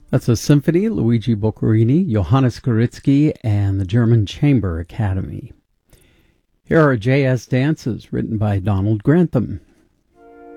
That's a symphony, Luigi Boccherini, Johannes Koritsky, and the German Chamber Academy. Here are Jazz Dances, written by Donald Grantham.